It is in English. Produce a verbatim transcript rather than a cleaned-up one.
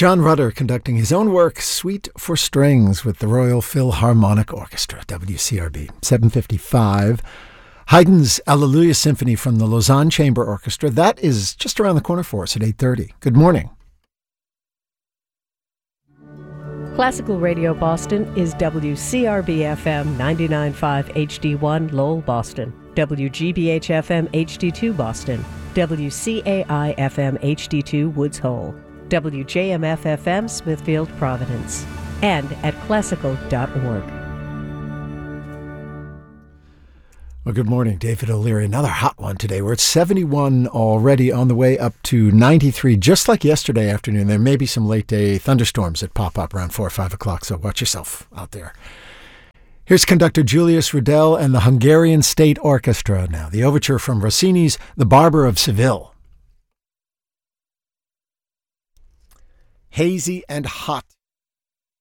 John Rutter conducting his own work, Suite for Strings, with the Royal Philharmonic Orchestra, W C R B. seven fifty-five. Haydn's Alleluia Symphony from the Lausanne Chamber Orchestra. That is just around the corner for us at eight thirty. Good morning. Classical Radio Boston is W C R B F M ninety-nine point five H D one Lowell, Boston, W G B H F M H D two Boston, W C A I F M H D two Woods Hole, W J M F F M Smithfield, Providence, and at classical dot org. Well, good morning, David O'Leary. Another hot one today. We're at seventy-one already, on the way up to ninety-three, just like yesterday afternoon. There may be some late day thunderstorms that pop up around four or five o'clock, so watch yourself out there. Here's conductor Julius Rudel and the Hungarian State Orchestra now. The overture from Rossini's The Barber of Seville. Hazy and hot.